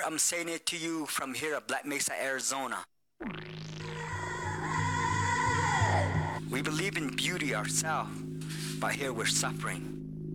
I'm saying it to you from here at Black Mesa, Arizona. We believe in beauty ourselves, but here we're suffering.